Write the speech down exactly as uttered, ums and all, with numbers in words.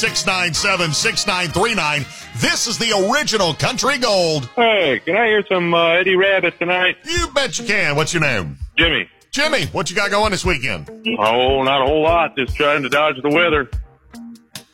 six nine seven, six nine three nine. This is the original Country Gold. Hey, can I hear some uh, Eddie Rabbitt tonight? You bet you can. What's your name? Jimmy. Jimmy, what you got going this weekend? Oh, not a whole lot. Just trying to dodge the weather.